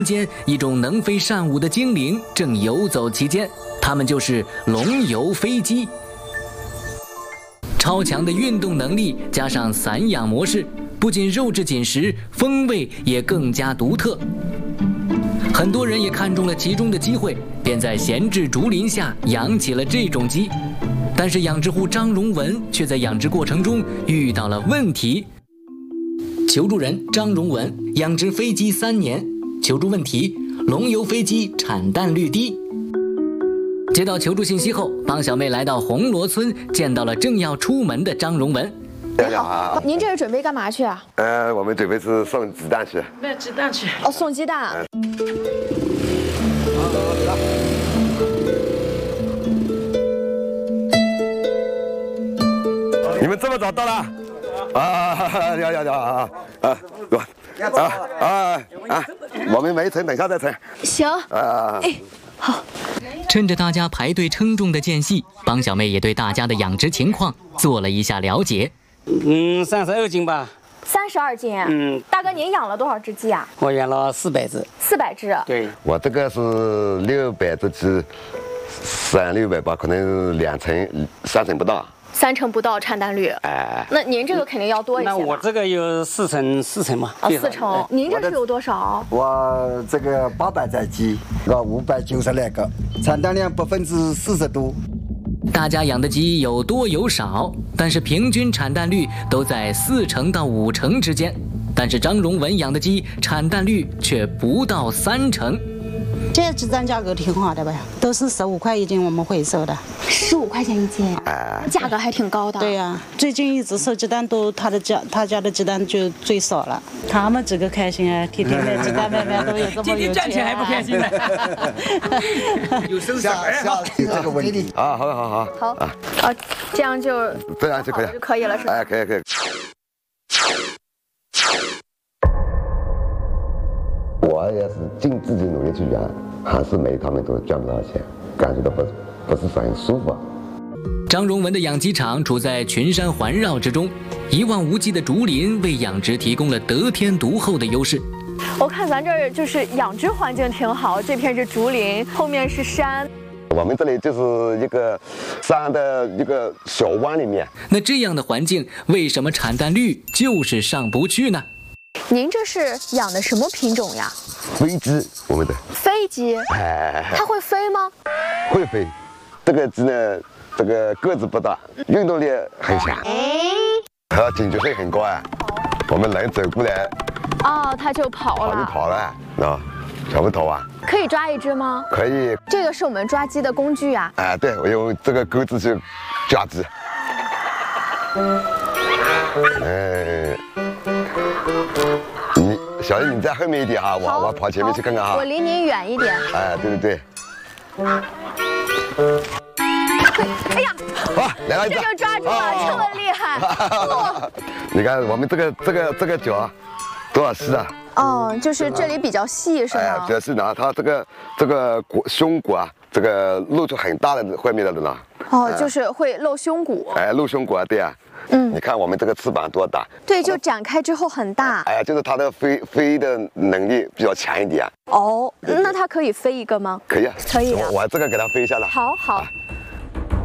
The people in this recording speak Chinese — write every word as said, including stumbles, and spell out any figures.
间，一种能飞善舞的精灵正游走其间，它们就是龙游飞机。超强的运动能力加上散养模式，不仅肉质紧实，风味也更加独特。很多人也看中了其中的机会，便在闲置竹林下养起了这种鸡。但是养殖户张荣文却在养殖过程中遇到了问题。求助人张荣文养殖飞鸡三年，求助问题：龙游飞鸡产蛋率低。接到求助信息后，帮小妹来到红螺村，见到了正要出门的张荣文。 你好，您这是准备干嘛去啊？ 呃，我们准备是送鸡蛋去。 卖鸡蛋去。 哦，送鸡蛋。嗯你们这么早到了？啊，要要要啊啊！走啊啊啊！我们没称，等一下再称。 行。啊，哎，好。 趁着大家排队称重的间隙，帮小妹也对大家的养殖情况做了一下了解。 嗯，三十二斤吧。 三十二斤。嗯。大哥，您养了多少只鸡啊？ 我养了四百只。 四百只。 对。 我这个是六百只鸡，三六百吧，可能两成、三成不到。 三成不到产蛋率，哎，那您这个肯定要多一些。 那我这个有四成，四成嘛。 啊，四成。您这是有多少？ 我这个八百只鸡，我五百九十来个，产蛋量百分之四十多。 大家养的鸡有多有少，但是平均产蛋率都在四成到五成之间。但是张荣文养的鸡产蛋率却不到三成。 这鸡蛋价格挺好的吧？都是十五块一斤，我们回收的。 十五块钱一斤，哎，价格还挺高的。 对呀、啊，最近一直收鸡蛋都他的家他家的鸡蛋就最少了。他们几个开心啊，天天卖鸡蛋卖卖都有这么有钱、啊。今天赚钱还不开心呢？ 有收下下这个问题啊，好好好好啊啊，这样就这样就可以就可以了，是吧？ 哎，可以可以。我要是尽自己努力去养，还是没他们都赚不到钱，感觉到不不是很舒服。 张荣文的养鸡场处在群山环绕之中，一望无际的竹林为养殖提供了得天独厚的优势。 我看咱这儿就是养殖环境挺好，这片是竹林，后面是山。 我们这里就是一个山的一个小湾里面。 那这样的环境，为什么产蛋率就是上不去呢？ 您这是养的什么品种呀？ 飞鸡，我们的飞鸡，哎，它会飞吗？ 会飞。这个鸡呢，这个个子不大，运动力很强，它警觉性很高啊。我们人走过来， 哦，它就跑了， 它就跑了，啊，小不头啊。 可以抓一只吗？ 可以。 这个是我们抓鸡的工具啊。 哎，对，我用这个钩子去抓鸡。哎。你小丽，你在后面一点啊，我我跑前面去看看哈。 我离您远一点。 哎，对对对。 哎呀！ 好，来了一只， 这就抓住了，这么厉害！ 你看我们这个这个这个脚多少细啊？ 哦，就是这里比较细是吗？ 哎，比较细呢，它这个这个骨胸骨啊，这个露出很大的外面的呢。 哦，就是会露胸骨。 哎，露胸骨啊，对啊。嗯，你看我们这个翅膀多大？ 对，就展开之后很大。 哎，就是它的飞飞的能力比较强一点。 哦，那它可以飞一个吗？ 可以啊， 可以。 我我这个给它飞一下了。 好好。